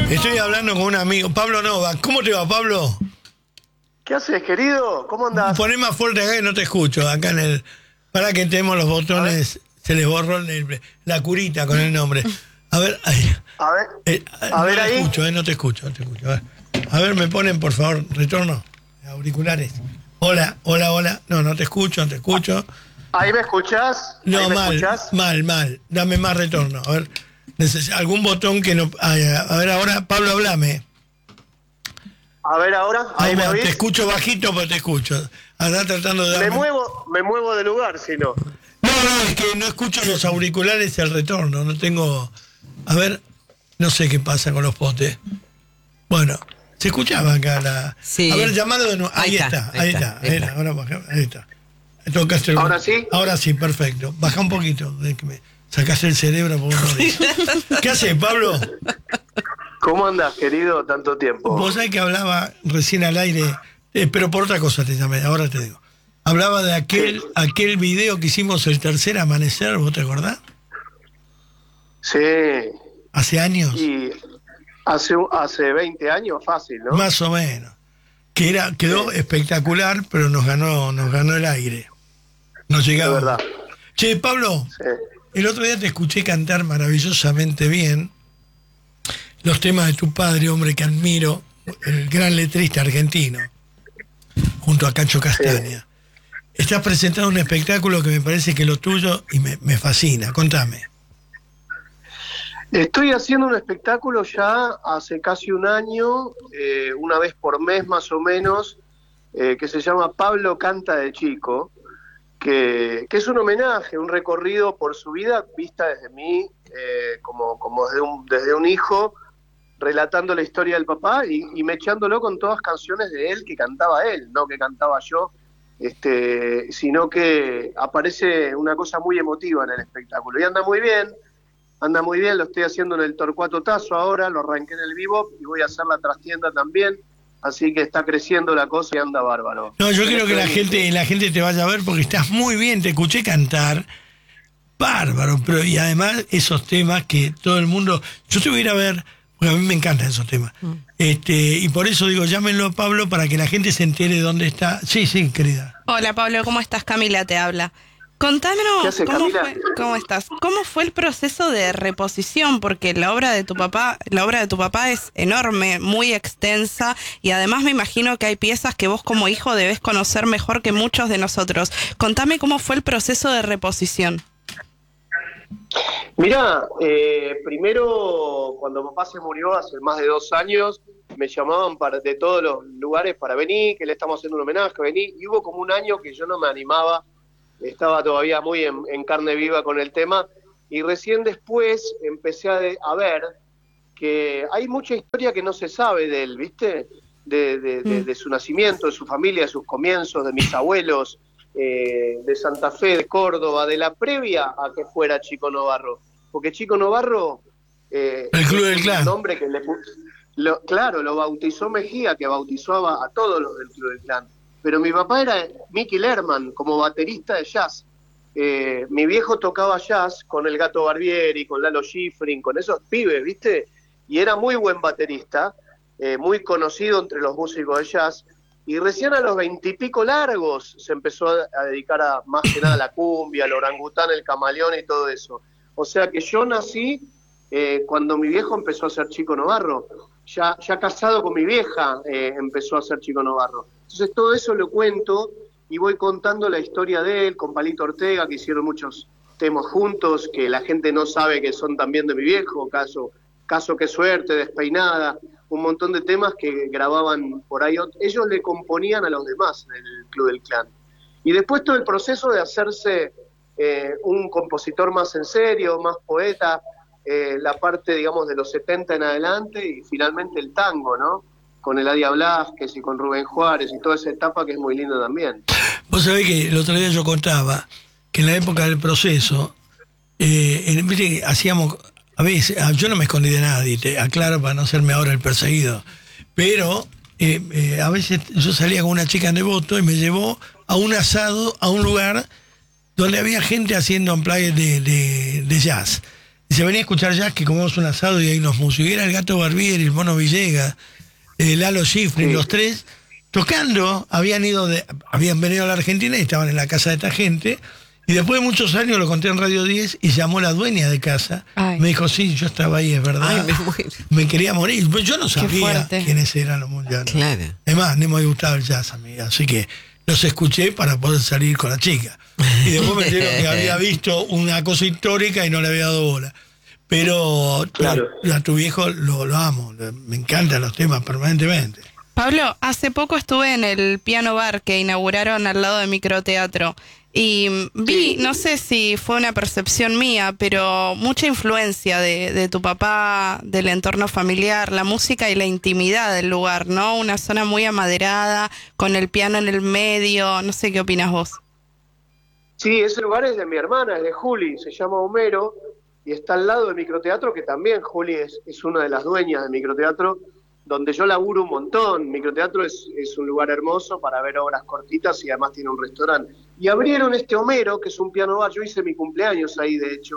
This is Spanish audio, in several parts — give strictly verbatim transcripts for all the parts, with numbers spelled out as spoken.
Estoy hablando con un amigo, Pablo Nova. ¿Cómo te va, Pablo? ¿Qué haces, querido? ¿Cómo andás? Poné más fuerte acá que no te escucho. Acá en el... Para que tenemos los botones, se les borró el, la curita con el nombre. A ver, ahí. A ver, eh, a no ver te ahí. escucho, eh, no te escucho, no te escucho. A ver. A ver, me ponen, por favor, retorno. Auriculares. Hola, hola, hola. No, no te escucho, no te escucho. ¿Ahí me escuchás? No, ¿Ahí me mal, escuchás? mal, mal. Dame más retorno. A ver, neces- algún botón que no... A, a ver, ahora, Pablo, hablame. A ver ahora, Ah, ¿ahí me bueno, oís? te escucho bajito, pero te escucho. Andá tratando de Me darme... muevo, me muevo de lugar, si no. No, no, es que no escucho los auriculares y el retorno. No tengo... A ver, no sé qué pasa con los potes. Bueno, se escuchaba acá la... Sí. A ver, llamalo de nuevo. Ahí, Ahí está, está, ahí ahí está. está, Ahí ahí está. está. Ahora baja, ahí está. Tocaste el- ¿Ahora sí? Ahora sí, perfecto. Baja un poquito. de que me sacaste el cerebro por uno de... ¿Qué haces, Pablo? ¿Cómo andás, querido? Tanto tiempo. Vos sabés que hablaba recién al aire, eh, pero por otra cosa te llamé, ahora te digo. Hablaba de aquel, Sí. aquel video que hicimos el tercer amanecer, ¿vos te acordás? Sí, Hace años, y hace, hace veinte años fácil, ¿no? más o menos. Que era, quedó Sí. espectacular, pero nos ganó, nos ganó el aire. Nos De llegaba. verdad. Che, Pablo, Sí. el otro día te escuché cantar maravillosamente bien los temas de tu padre, hombre que admiro, el gran letrista argentino, junto a Cacho Castaña. Estás presentando un espectáculo que me parece que lo tuyo y me, me fascina. Contame. Estoy haciendo un espectáculo ya hace casi un año, eh, una vez por mes más o menos, eh, que se llama Pablo Canta de Chico, que, que es un homenaje, un recorrido por su vida vista desde mí, eh, como, como desde, un, desde un hijo, relatando la historia del papá y, y mechándolo con todas canciones de él que cantaba él, no que cantaba yo, este, sino que aparece una cosa muy emotiva en el espectáculo. Y anda muy bien. Anda muy bien, lo estoy haciendo en el Torcuato Tazo ahora, lo arranqué en el Vivo y voy a hacer la trastienda también, así que está creciendo la cosa y anda bárbaro. No, yo En quiero que este la gente, la gente te vaya a ver porque estás muy bien, te escuché cantar. Bárbaro, pero y además esos temas que todo el mundo... Yo te voy a ir a ver, porque a mí me encantan esos temas. Mm. Este, y por eso digo, llámenlo a Pablo para que la gente se entere dónde está. Sí, sí, querida. Hola Pablo, ¿cómo estás? Camila te habla. Contanos, ¿Qué hace, ¿cómo, Camila? fue, ¿cómo estás? ¿Cómo fue el proceso de reposición? Porque la obra de tu papá, la obra de tu papá es enorme, muy extensa, y además me imagino que hay piezas que vos como hijo debés conocer mejor que muchos de nosotros. Contame cómo fue el proceso de reposición. Mirá, eh, primero cuando papá se murió hace más de dos años, me llamaban para, de todos los lugares para venir, que le estamos haciendo un homenaje, vení, y hubo como un año que yo no me animaba, estaba todavía muy en, en carne viva con el tema, y recién después empecé a, de, a ver que hay mucha historia que no se sabe de él, ¿viste? De, de, de, de su nacimiento, de su familia, de sus comienzos, de mis abuelos, eh, de Santa Fe, de Córdoba, de la previa a que fuera Chico Novarro. Porque Chico Novarro... Eh, el Club del Clan. Un nombre que le lo, claro, lo bautizó Mejía, que bautizó a, a todos los del Club del Clan. Pero mi papá era Mickey Lerman, como baterista de jazz. Eh, mi viejo tocaba jazz con el Gato Barbieri, con Lalo Schifrin, con esos pibes, ¿viste? Y era muy buen baterista, eh, muy conocido entre los músicos de jazz. Y recién a los veintipico largos se empezó a, a dedicar a más que nada a la cumbia, al orangután, el camaleón y todo eso. O sea que yo nací eh, cuando mi viejo empezó a ser Chico Novarro. Ya, ya casado con mi vieja eh, empezó a ser Chico Novarro. Entonces todo eso lo cuento y voy contando la historia de él con Palito Ortega, que hicieron muchos temas juntos, que la gente no sabe que son también de mi viejo, caso, caso Qué Suerte, Despeinada, un montón de temas que grababan por ahí. Ellos le componían a los demás en el Club del Clan. Y después todo el proceso de hacerse eh, un compositor más en serio, más poeta, eh, la parte, digamos, de los setenta en adelante y finalmente el tango, ¿no? Con Eladia Blasquez y con Rubén Juárez y toda esa etapa que es muy linda también. Vos sabés que el otro día yo contaba que en la época del proceso, eh, en, ¿viste? Hacíamos, a veces, yo no me escondí de nadie, te aclaro para no hacerme ahora el perseguido, pero eh, eh, a veces yo salía con una chica en Devoto y me llevó a un asado, a un lugar donde había gente haciendo unplugged de, de, de jazz. y se venía a escuchar jazz, que comemos un asado y hay unos músicos. Y era el Gato Barbieri, el Mono Villegas, el Lalo Schifrin, Sí. los tres tocando. Habían ido de, habían venido a la Argentina y estaban en la casa de esta gente. Y después de muchos años lo conté en Radio diez y llamó la dueña de casa. Ay. Me dijo, sí, yo estaba ahí, es verdad. Ay, me muero. Me quería morir. Pues yo no sabía fuerte. quiénes eran los mundiales. Claro. Además, no me gustaba el jazz, amiga. Así que los escuché para poder salir con la chica. Y después me dijeron que había visto una cosa histórica y no le había dado bola. Pero Claro. a, a tu viejo lo, lo amo. Me encantan los temas permanentemente. Pablo, hace poco estuve en el Piano Bar que inauguraron al lado de Microteatro y vi, no sé si fue una percepción mía, pero mucha influencia de, de tu papá, del entorno familiar, la música y la intimidad del lugar, ¿no? Una zona muy amaderada, con el piano en el medio, no sé qué opinas vos. Sí, ese lugar es de mi hermana, es de Juli, se llama Homero, y está al lado de Microteatro, que también Juli es, es una de las dueñas de Microteatro, donde yo laburo un montón. Microteatro es, es un lugar hermoso para ver obras cortitas y además tiene un restaurante. Y abrieron este Homero, que es un piano bar, yo hice mi cumpleaños ahí, de hecho,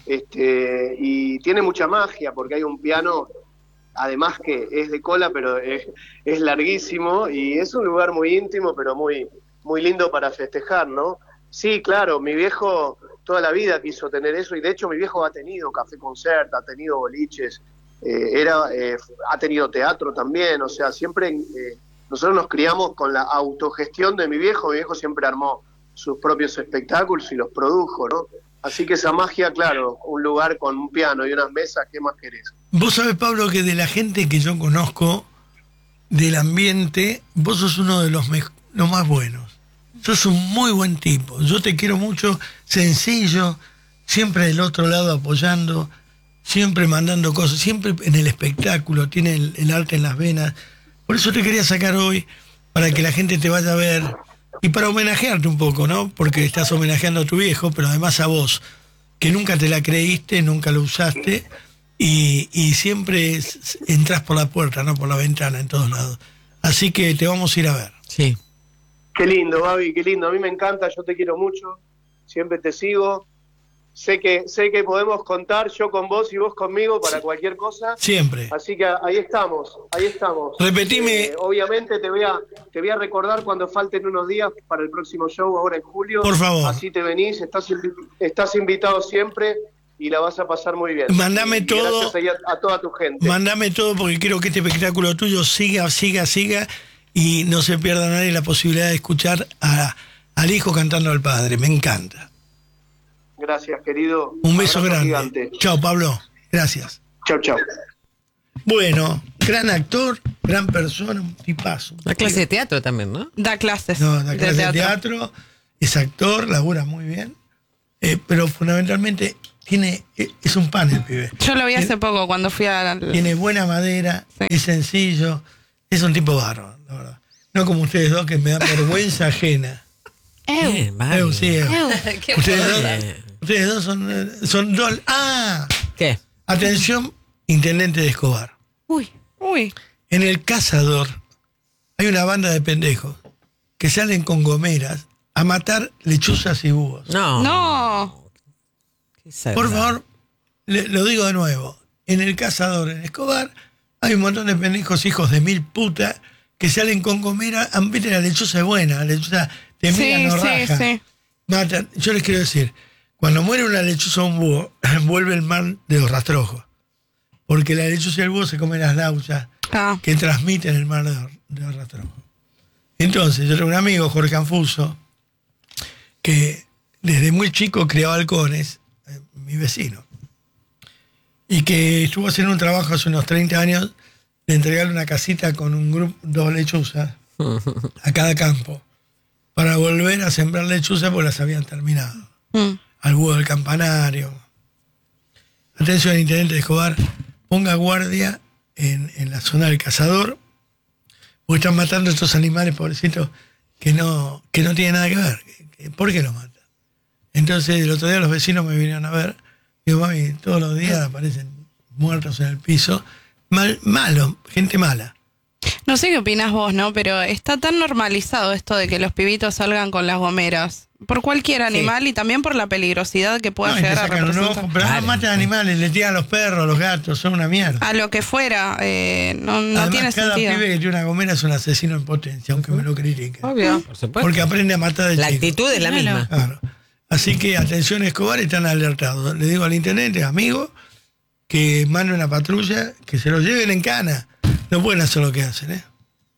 este, y tiene mucha magia, porque hay un piano, además que es de cola, pero es, es larguísimo, y es un lugar muy íntimo, pero muy, muy lindo para festejar, ¿no? Sí, claro, mi viejo toda la vida quiso tener eso, y de hecho mi viejo ha tenido café concert, ha tenido boliches, eh, era eh, ha tenido teatro también, o sea, siempre eh, nosotros nos criamos con la autogestión de mi viejo. Mi viejo siempre armó sus propios espectáculos y los produjo, ¿no? Así que esa magia, claro, un lugar con un piano y unas mesas, ¿qué más querés? Vos sabés, Pablo, que de la gente que yo conozco, del ambiente, vos sos uno de los, mej- los más buenos. Sos un muy buen tipo. Yo te quiero mucho, sencillo, siempre del otro lado apoyando, siempre mandando cosas, siempre en el espectáculo, tiene el, el arte en las venas. Por eso te quería sacar hoy, para que la gente te vaya a ver y para homenajearte un poco, ¿no? Porque estás homenajeando a tu viejo, pero además a vos, que nunca te la creíste, nunca lo usaste y, y siempre es- entras por la puerta, no por la ventana, en todos lados. Así que te vamos a ir a ver. Sí. Qué lindo, Babi, qué lindo. A mí me encanta, yo te quiero mucho, siempre te sigo. Sé que sé que podemos contar, yo con vos y vos conmigo, para cualquier cosa. Siempre. Así que ahí estamos, ahí estamos. Repetime. Eh, obviamente te voy a te voy a recordar cuando falten unos días para el próximo show, ahora en julio. Por favor. Así te venís, estás, invi- estás invitado siempre y la vas a pasar muy bien. Mandame Y todo. Gracias ahí a, a toda tu gente. Mándame todo porque quiero que este espectáculo tuyo siga, siga, siga y no se pierda nadie la posibilidad de escuchar a, al hijo cantando al padre. Me encanta. Gracias, querido. Un beso Abrazo grande. gigante. Chao, Pablo. Gracias. Chau, chau. Bueno, gran actor, gran persona, un tipazo. La clase de teatro también, ¿no? Da clases No, da de clase de teatro. teatro, es actor, labura muy bien, eh, pero fundamentalmente tiene eh, es un pan el pibe. Yo lo vi hace poco cuando fui a... Tiene buena madera, Sí. es sencillo, es un tipo bárbaro, la verdad. No como ustedes dos que me dan vergüenza ajena. Bien, vale. Eu, sí, eu. Qué Ustedes dos, bueno. ustedes dos son, eh, son dos. ¡Ah! ¿Qué? Atención, intendente de Escobar. Uy, uy. En el Cazador hay una banda de pendejos que salen con gomeras a matar lechuzas y búhos. No. No. Qué sad. Por favor, le- lo digo de nuevo. En el Cazador, en Escobar, hay un montón de pendejos hijos de mil putas que salen con gomera. ah, Viste, la lechuza es buena, la lechuza te mira, Sí, no sí, raja. sí. Matan. Yo les quiero decir, cuando muere una lechuza o un búho, vuelve el mar de los rastrojos. Porque la lechuza y el búho se comen las lauchas Ah, que transmiten el mar de los, de los rastrojos. Entonces, yo tengo un amigo, Jorge Anfuso, que desde muy chico criaba halcones, eh, mi vecino, y que estuvo haciendo un trabajo hace unos treinta años de entregarle una casita con un grupo, dos lechuzas a cada campo, para volver a sembrar lechuzas porque las habían terminado. mm. Al búho del campanario. Atención, intendente de Escobar, ponga guardia en, en la zona del Cazador, porque están matando a estos animales, pobrecitos, que no, que no tienen nada que ver. Que- que- ¿Por qué los matan? Entonces, el otro día los vecinos me vinieron a ver. Digo, mami, todos los días aparecen muertos en el piso. Mal, malo, gente mala. No sé qué opinas vos, ¿no? Pero está tan normalizado esto de que los pibitos salgan con las gomeras. por cualquier animal sí. y también por la peligrosidad que pueda no, llegar a representar. No, pero no maten animales, le tiran a los perros, a los gatos, son una mierda. A lo que fuera, eh, no, no Además, tiene cada sentido. pibe que tiene una gomera es un asesino en potencia, aunque me lo critiquen. Obvio, por supuesto. Porque aprende a matar de La chico. actitud es la Claro. misma. Claro. Así que atención Escobar, están alertados. Le digo al intendente, amigo, que mande una patrulla, que se los lleven en cana. No pueden hacer lo que hacen, ¿eh?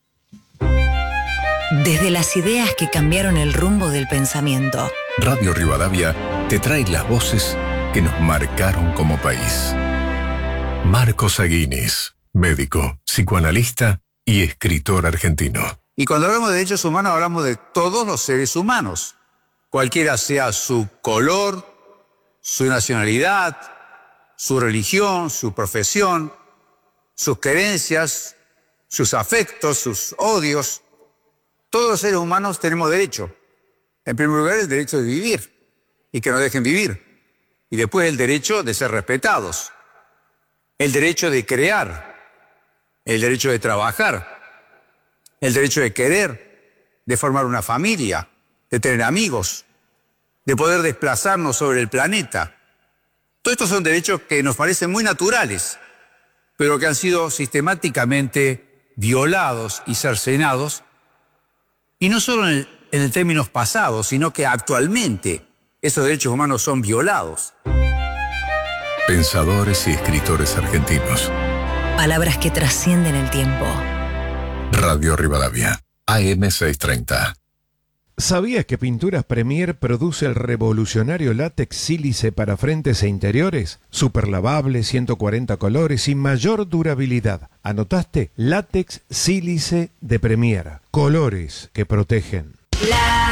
Desde las ideas que cambiaron el rumbo del pensamiento. Radio Rivadavia te trae las voces que nos marcaron como país. Marcos Aguinis, médico, psicoanalista y escritor argentino. Y cuando hablamos de derechos humanos hablamos de todos los seres humanos, cualquiera sea su color, su nacionalidad, su religión, su profesión, sus creencias, sus afectos, sus odios. Todos los seres humanos tenemos derecho. En primer lugar, el derecho de vivir y que nos dejen vivir. Y después el derecho de ser respetados. El derecho de crear. El derecho de trabajar. El derecho de querer, de formar una familia, de tener amigos, de poder desplazarnos sobre el planeta. Todos estos son derechos que nos parecen muy naturales, pero que han sido sistemáticamente violados y cercenados. Y no solo en, el, en el términos pasados, sino que actualmente esos derechos humanos son violados. Pensadores y escritores argentinos. Palabras que trascienden el tiempo. Radio Rivadavia, A M seiscientos treinta. ¿Sabías que Pinturas Premier produce el revolucionario látex sílice para frentes e interiores? Superlavable, ciento cuarenta colores y mayor durabilidad. ¿Anotaste? Látex sílice de Premier. Colores que protegen. La